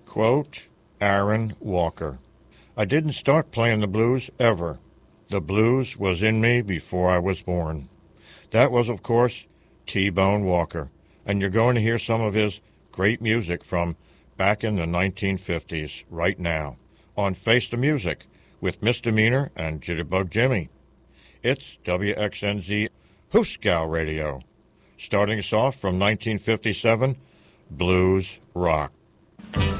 Quote, Aaron Walker. I didn't start playing the blues ever. The blues was in me before I was born. That was, of course, T-Bone Walker, and you're going to hear some of his great music from back in the 1950s right now on Face the Music with Misdemeanor and Jitterbug Jimmy. It's WXNZ Hooscow Radio. Starting us off from 1957, Blues Rock.